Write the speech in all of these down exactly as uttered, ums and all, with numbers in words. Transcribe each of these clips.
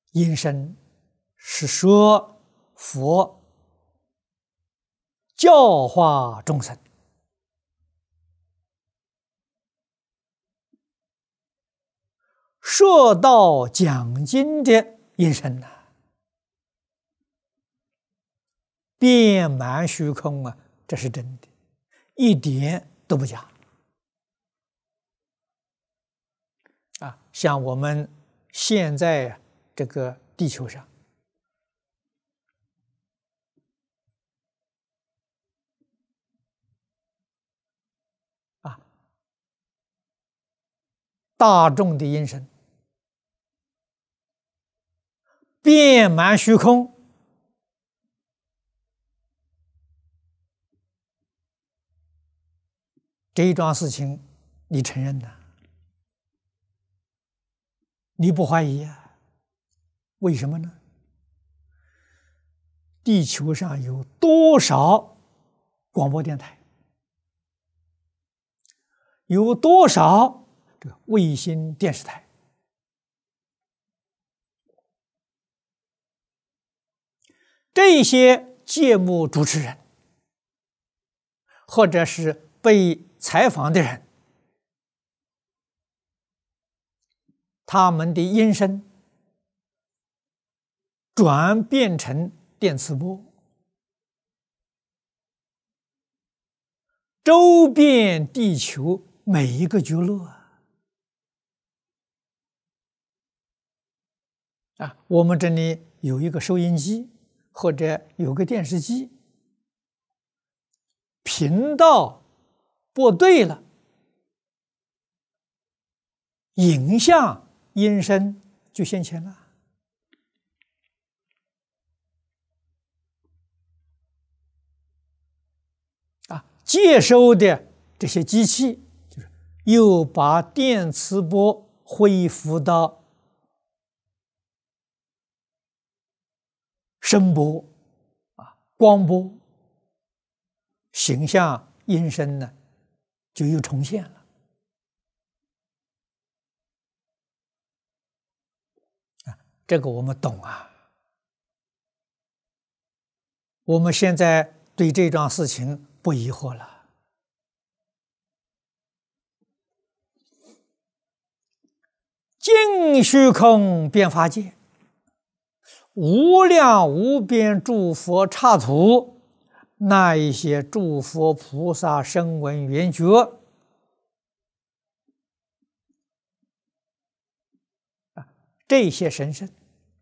因身是说佛教化众生，说道讲经的因身呐、啊，遍满虚空啊，这是真的，一点都不假啊！像我们现在这个地球上，啊，大众的因身遍满虚空，这一桩事情，你承认呐？你不怀疑啊？为什么呢？地球上有多少广播电台？有多少这个卫星电视台？这些节目主持人，或者是被采访的人，他们的音声转变成电磁波，周遍地球每一个角落啊！啊，我们这里有一个收音机，或者有个电视机，频道播对了，影像音声就现前了。啊，接收的这些机器，就是又把电磁波恢复到声波、啊光波，形象音声呢，就又重现了。啊，这个我们懂啊。我们现在对这桩事情不疑惑了。尽虚空遍法界，无量无边诸佛刹土，那一些诸佛菩萨声闻缘觉，啊，这些神圣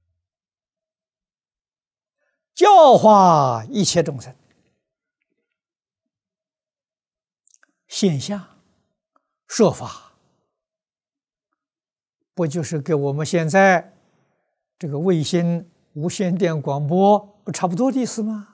教化一切众生，现象说法，不就是跟我们现在这个卫星无线电广播不差不多的意思吗？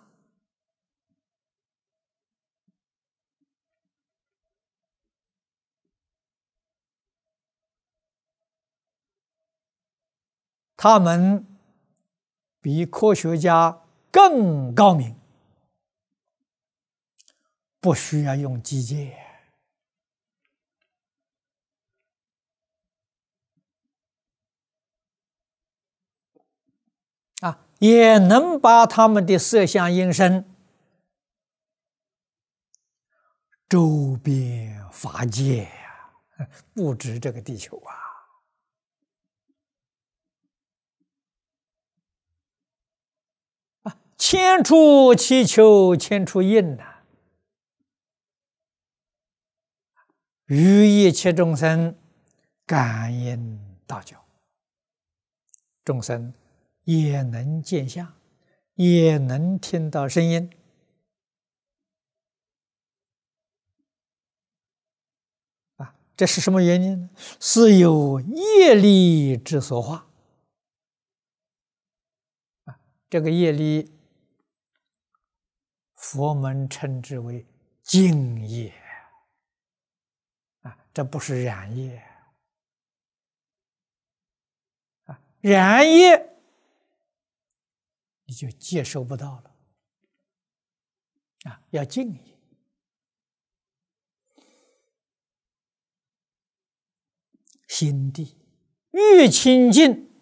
他们比科学家更高明，不需要用机械啊，也能把他们的色相音声周遍法界呀，不止这个地球啊！啊，千处祈求千处应呐、啊，于一切众生感应道交，众生也能见相，也能听到声音。啊，这是什么原因呢？是由业力之所化。啊，这个业力，佛门称之为净业。啊，这不是染业。啊，染业你就接受不到了。啊，要净业。心地越清净，